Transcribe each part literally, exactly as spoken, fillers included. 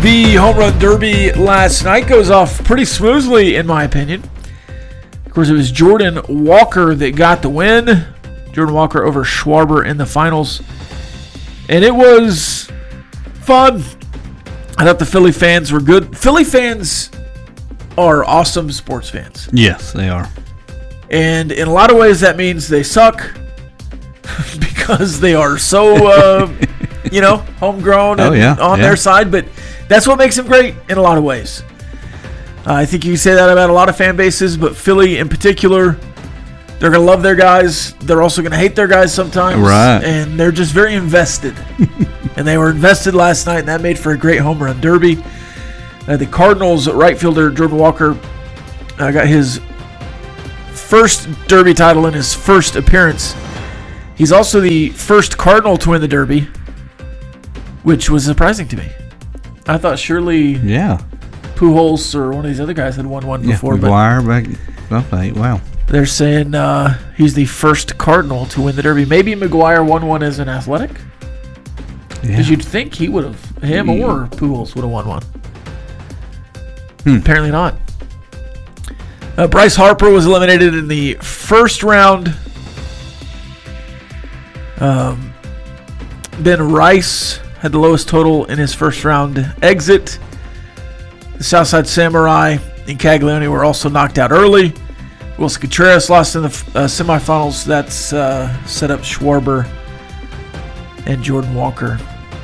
The Home Run Derby last night goes off pretty smoothly, in my opinion. Of course, it was Jordan Walker that got the win. Jordan Walker over Schwarber in the finals. And it was fun. I thought the Philly fans were good. Philly fans are awesome sports fans. Yes, they are. And in a lot of ways, that means they suck because they are so, uh, you know, homegrown and oh, yeah, on yeah. their side. But that's what makes them great in a lot of ways. Uh, I think you can say that about a lot of fan bases, but Philly in particular, they're going to love their guys. They're also going to hate their guys sometimes. Right. And they're just very invested. And they were invested last night, and that made for a great home run derby. Uh, the Cardinals right fielder Jordan Walker uh, got his first derby title in his first appearance. He's also the first Cardinal to win the derby, which was surprising to me. I thought surely yeah. Pujols or one of these other guys had won one before. Yeah, McGuire back something. Wow. They're saying uh, he's the first Cardinal to win the derby. Maybe McGuire won one as an athletic. Because Yeah. you'd think he would have, him Yeah. or Pujols would have won one. Hmm. Apparently not. Uh, Bryce Harper was eliminated in the first round. Um, Ben Rice had the lowest total in his first round exit. The Southside Samurai and Caglione were also knocked out early. Wilson Contreras lost in the uh, semifinals. That's uh, set up Schwarber and Jordan Walker.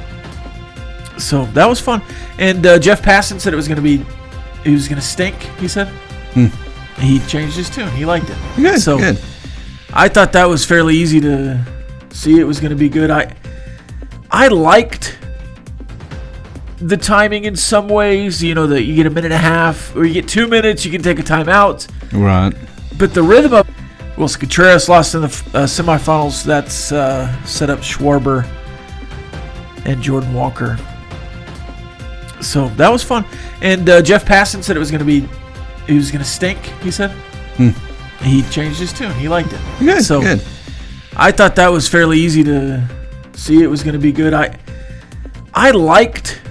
So that was fun. And uh, Jeff Passan said it was going to be, it was going to stink, he said. Hmm. He changed his tune. He liked it. Good, so good. I thought that was fairly easy to see. It was going to be good. I I liked the timing in some ways. You know, that you get a minute and a half, or you get two minutes, you can take a timeout. Right. But the rhythm of Wilson Contreras lost in the uh, semifinals. That's uh, set up Schwarber and Jordan Walker. So that was fun. And uh, Jeff Passan said it was going to be, it was going to stink, he said. Hmm. He changed his tune. He liked it. Good, so good. I thought that was fairly easy to see. It was going to be good. I I liked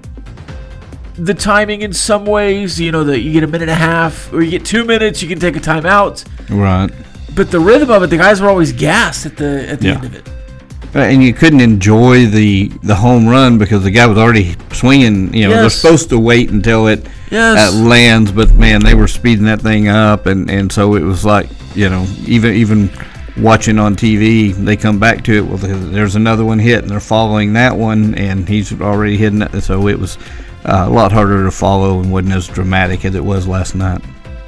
the timing in some ways. You know, that you get a minute and a half, or you get two minutes, you can take a timeout. Right. But the rhythm of it, the guys were always gassed at the at the Yeah. end of it. And you couldn't enjoy the, the home run because the guy was already swinging. You know, they're Yes. supposed to wait until it Yes. uh, lands, but man, they were speeding that thing up, and, and so it was like, you know, even even watching on T V, they come back to it. Well, there's another one hit, and they're following that one, and he's already hitting it. So it was uh, a lot harder to follow and wasn't as dramatic as it was last night.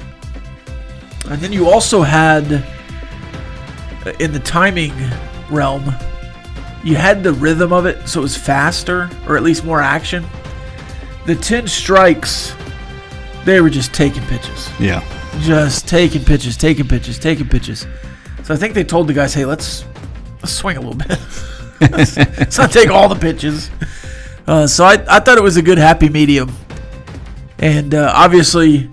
And then you also had, uh, in the timing realm, you had the rhythm of it, so it was faster, or at least more action. The ten strikes, they were just taking pitches. Yeah. Just taking pitches, taking pitches, taking pitches. So I think they told the guys, hey, let's, let's swing a little bit. let's, let's not take all the pitches. Uh, so I, I thought it was a good happy medium. And uh, obviously,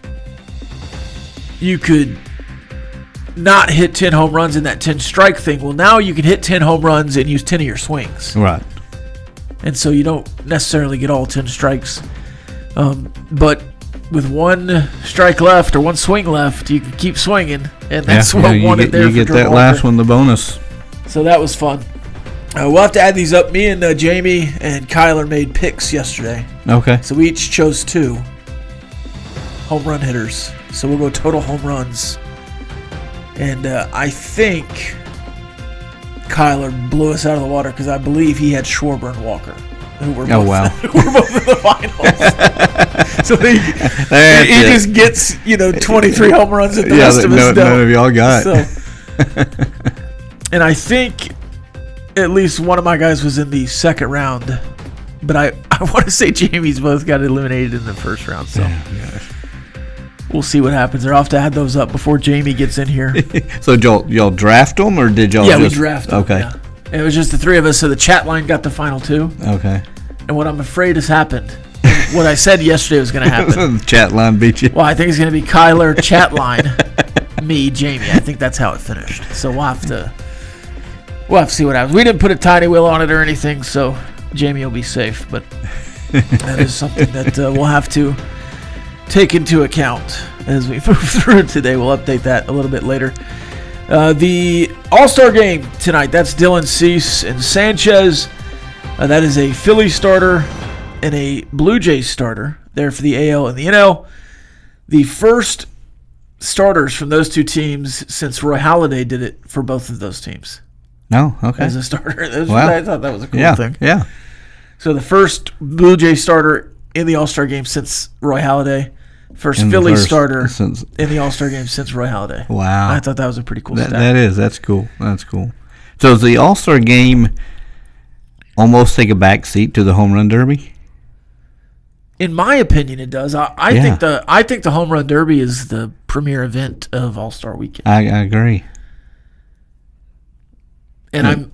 you could not hit ten home runs in that ten strike thing. Well, now you can hit ten home runs and use ten of your swings. Right. And so you don't necessarily get all ten strikes. Um, but with one strike left or one swing left, you can keep swinging. And that's yeah, what yeah, you won get, it there You for get Jordan that Walker. last one, the bonus. So that was fun. Uh, we'll have to add these up. Me and uh, Jamie and Kyler made picks yesterday. Okay. So we each chose two home run hitters. So we'll go total home runs. And uh, I think Kyler blew us out of the water because I believe he had Schwarber and Walker, who were Oh, both, wow. who were both in the finals. So he, That's he it. just gets, you know, twenty-three home runs that the Yeah, rest that of us no- don't. none of y'all got. So, and I think at least one of my guys was in the second round. But I, I want to say Jamie's both got eliminated in the first round. So Yeah, yeah. we'll see what happens. I'll have to add those up before Jamie gets in here. So y'all, y'all draft them, or did y'all yeah, just... we drafted. Okay. Yeah. It was just the three of us, so the chat line got the final two. Okay. And what I'm afraid has happened, what I said yesterday was going to happen. The chat line beat you. Well, I think it's going to be Kyler, chat line, me, Jamie. I think that's how it finished. So we'll have to we'll have to see what happens. We didn't put a tiny wheel on it or anything, so Jamie will be safe. But That is something that uh, we'll have to take into account as we move through today. We'll update that a little bit later. Uh, the All-Star game tonight, that's Dylan Cease and Sanchez. Uh, that is a Philly starter and a Blue Jays starter there for the A L and the N L. The first starters from those two teams since Roy Halladay did it for both of those teams. No, okay. As a starter. That was, Wow. I thought that was a cool Yeah, thing. yeah. So the first Blue Jay starter in the All-Star game since Roy Halladay. First And the Philly first starter since- in the All-Star game since Roy Halladay. Wow. I thought that was a pretty cool That, stat. that is. That's cool. That's cool. So does the All-Star game almost take a back seat to the Home Run Derby? In my opinion, it does. I, I Yeah. think the I think the Home Run Derby is the premier event of All-Star Weekend. I, I agree. And I'm